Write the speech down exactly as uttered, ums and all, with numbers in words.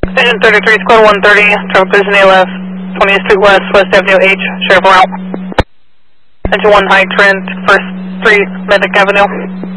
Engine thirty-three, squad one thirty, traffic position A L F, twentieth Street West, West Avenue H, sheriff route. Engine one high trend, first three, Medic Avenue.